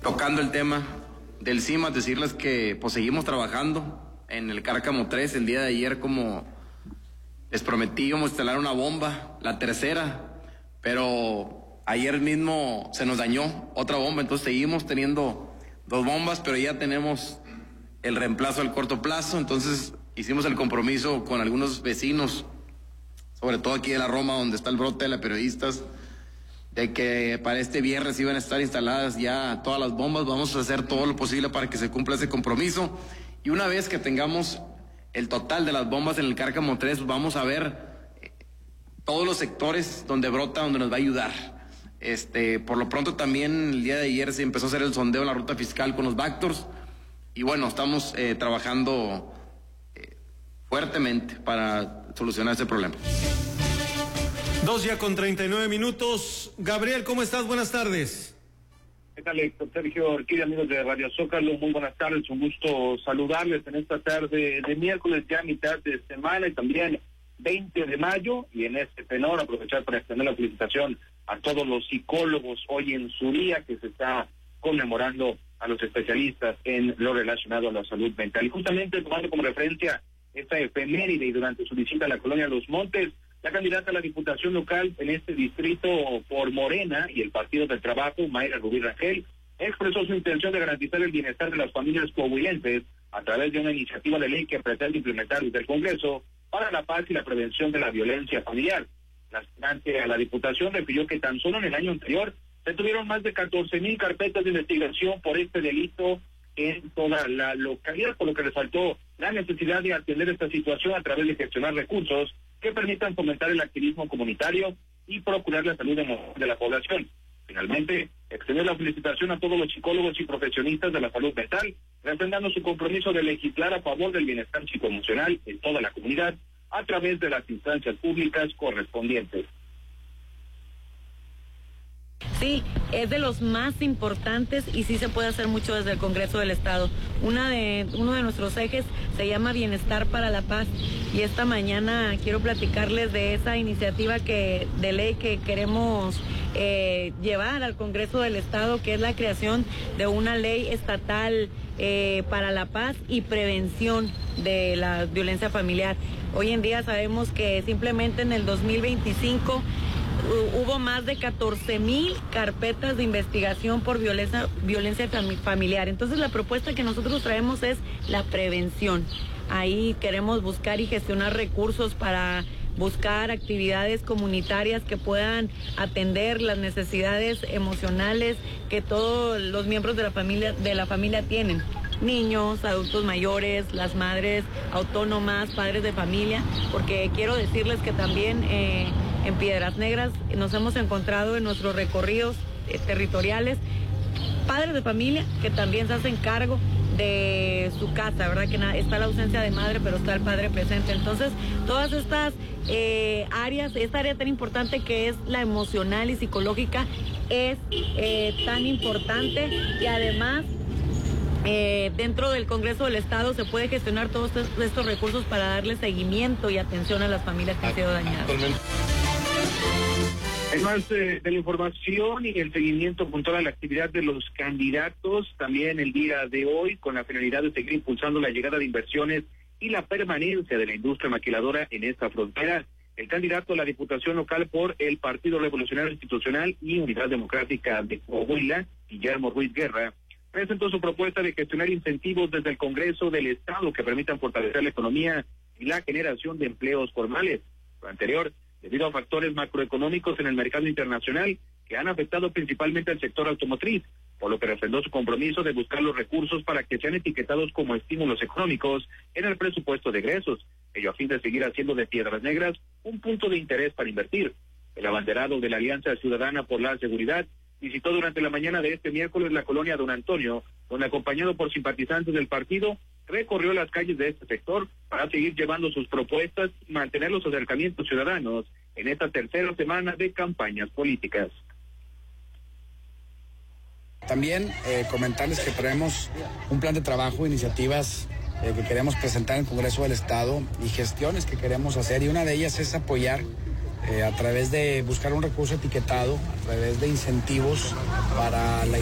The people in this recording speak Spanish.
Tocando el tema del CIMAS, decirles que pues seguimos trabajando en el Cárcamo 3. El día de ayer, como les prometí, íbamos a instalar una bomba, la tercera, pero ayer mismo se nos dañó otra bomba, entonces seguimos teniendo 2 bombas, pero ya tenemos el reemplazo al corto plazo. Entonces hicimos el compromiso con algunos vecinos, sobre todo aquí de la Roma, donde está el brote de las periodistas, de que para este viernes iban a estar instaladas ya todas las bombas. Vamos a hacer todo lo posible para que se cumpla ese compromiso, y una vez que tengamos el total de las bombas en el Cárcamo 3, vamos a ver todos los sectores donde brota, donde nos va a ayudar. Por lo pronto también el día de ayer se empezó a hacer el sondeo en la ruta fiscal con los Bactors, y bueno, estamos trabajando fuertemente para solucionar ese problema. 2:39. Gabriel, ¿cómo estás? Buenas tardes. ¿Qué tal, Héctor? Sergio Orquídea, amigos de Radio Zócalo, muy buenas tardes, un gusto saludarles en esta tarde de miércoles, ya mitad de semana, y también 20 de mayo, y en este tenor aprovechar para extender la felicitación a todos los psicólogos hoy en su día, que se está conmemorando a los especialistas en lo relacionado a la salud mental. Y justamente tomando como referencia esta efeméride, y durante su visita a la colonia Los Montes, la candidata a la diputación local en este distrito por Morena y el Partido del Trabajo, Mayra Rubí Rangel, expresó su intención de garantizar el bienestar de las familias coahuilenses a través de una iniciativa de ley que pretende implementar desde el Congreso para la paz y la prevención de la violencia familiar. La aspirante a la diputación refirió que tan solo en el año anterior se tuvieron más de 14,000 carpetas de investigación por este delito en toda la localidad, por lo que resaltó la necesidad de atender esta situación a través de gestionar recursos que permitan fomentar el activismo comunitario y procurar la salud de la población. Finalmente, extendió la felicitación a todos los psicólogos y profesionistas de la salud mental, refrendando su compromiso de legislar a favor del bienestar psicoemocional en toda la comunidad a través de las instancias públicas correspondientes. Sí, es de los más importantes, y sí se puede hacer mucho desde el Congreso del Estado. Uno de nuestros ejes se llama Bienestar para la Paz, y esta mañana quiero platicarles de esa iniciativa de ley que queremos llevar al Congreso del Estado, que es la creación de una ley estatal para la paz y prevención de la violencia familiar. Hoy en día sabemos que simplemente en el 2025 hubo más de 14,000 carpetas de investigación por violencia familiar. Entonces la propuesta que nosotros traemos es la prevención. Ahí queremos buscar y gestionar recursos para buscar actividades comunitarias que puedan atender las necesidades emocionales que todos los miembros de la familia tienen. Niños, adultos mayores, las madres autónomas, padres de familia, porque quiero decirles que también en Piedras Negras nos hemos encontrado en nuestros recorridos territoriales padres de familia que también se hacen cargo de su casa, ¿verdad? Que está la ausencia de madre, pero está el padre presente. Entonces, todas estas áreas, esta área tan importante que es la emocional y psicológica, es tan importante, y además dentro del Congreso del Estado se puede gestionar todos estos recursos para darle seguimiento y atención a las familias que han sido dañadas. Además de la información y el seguimiento puntual a la actividad de los candidatos, también el día de hoy, con la finalidad de seguir impulsando la llegada de inversiones y la permanencia de la industria maquiladora en esta frontera, el candidato a la diputación local por el Partido Revolucionario Institucional y Unidad Democrática de Coahuila, Guillermo Ruiz Guerra, presentó su propuesta de gestionar incentivos desde el Congreso del Estado que permitan fortalecer la economía y la generación de empleos formales. Lo anterior, debido a factores macroeconómicos en el mercado internacional que han afectado principalmente al sector automotriz, por lo que refrendó su compromiso de buscar los recursos para que sean etiquetados como estímulos económicos en el presupuesto de egresos, ello a fin de seguir haciendo de Piedras Negras un punto de interés para invertir. El abanderado de la Alianza Ciudadana por la Seguridad visitó durante la mañana de este miércoles la colonia Don Antonio, donde, acompañado por simpatizantes del partido, recorrió las calles de este sector para seguir llevando sus propuestas y mantener los acercamientos ciudadanos en esta tercera semana de campañas políticas. También comentarles que traemos un plan de trabajo, iniciativas que queremos presentar en el Congreso del Estado y gestiones que queremos hacer, y una de ellas es apoyar a través de buscar un recurso etiquetado, a través de incentivos para la